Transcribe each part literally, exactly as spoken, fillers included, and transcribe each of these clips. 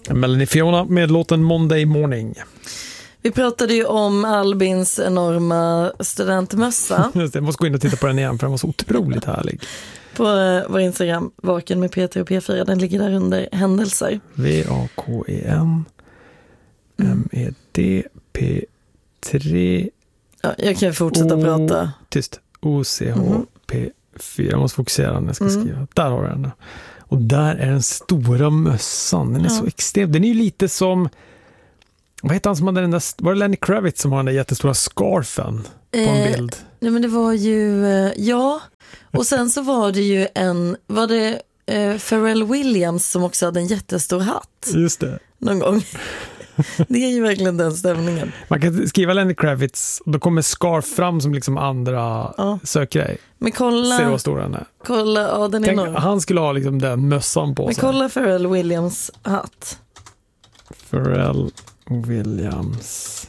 Melanie Fiona med låten Monday Morning. Vi pratade ju om Albins enorma studentmössa. Just det, jag måste gå in och titta på den igen för den var så otroligt härlig. På uh, vår Instagram, Vaken med P tre och P fyra, den ligger där under händelser. V A K E N M E D P tre Ja, jag kan fortsätta o- prata. Tyst. O C H P fyra. Jag måste fokusera när jag ska mm. skriva. Där har jag den. Och där är den stora mössan. Den är ja. så extrem. Den är ju lite som... Vad heter han som hade den där... Var det Lenny Kravitz som har den där jättestora scarfen på en eh, bild? Nej, men det var ju... Eh, ja. Och sen så var det ju en... Var det eh, Pharrell Williams som också hade en jättestor hatt? Just det. Någon gång. Det är ju verkligen den stämningen. Man kan skriva Lenny Kravitz och då kommer scarf fram som liksom andra ja. sökgrej. Men kolla... Ser du vad stor den är? Kolla, ja den är Tänk, enorm. han skulle ha liksom den mössan på Men sig. Men kolla Pharrell Williams hatt. Pharrell Williams.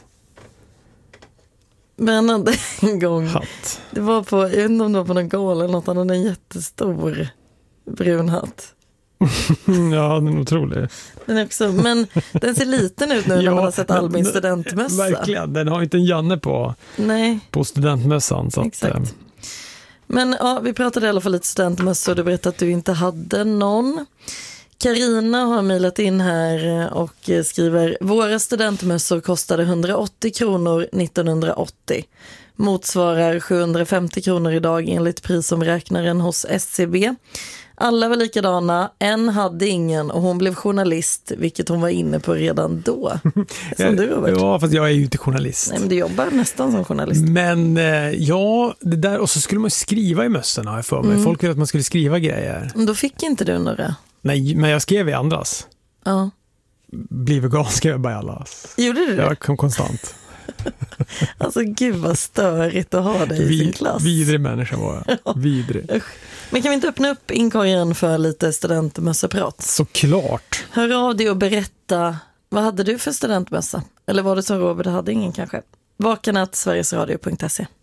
Men hade en gång... Hatt. Det var på, jag vet inte om det var på någon gala eller något, han hade en jättestor brun hatt. Ja, den är otrolig. Den är också, men den ser liten ut nu när ja, man har sett Albins studentmössa. Verkligen, den har inte en Janne på, Nej. på studentmössan. Så exakt. Att, men ja, vi pratade i alla fall lite studentmössa och du berättade att du inte hade någon. Carina har mejlat in här och skriver: våra studentmössor kostade hundraåttio kronor nittonhundraåttio. Motsvarar sjuhundrafemtio kronor idag enligt prisomräknaren hos S C B. Alla var likadana, en hade ingen och hon blev journalist, vilket hon var inne på redan då. Som du, Robert. Ja, fast jag är ju inte journalist. Nej, men du jobbar nästan som journalist. Men ja, det där, och så skulle man skriva i mössorna, har jag för mig. Mm. Folk ville att man skulle skriva grejer. Men då fick inte du några. Nej, men jag skrev i andras. Ja. Bli vegan skrev jag bara i allas. Gjorde du det? Jag kom konstant. Alltså gud vad störigt att ha dig i Vi, sin klass. Vidrig människa var jag. Ja. Vidrig. Men kan vi inte öppna upp inkorgen för lite studentmössaprat? Såklart. Hör av dig och berätta, vad hade du för studentmössa? Eller var det som Robert hade ingen kanske? vaken at sverigesradio punkt se.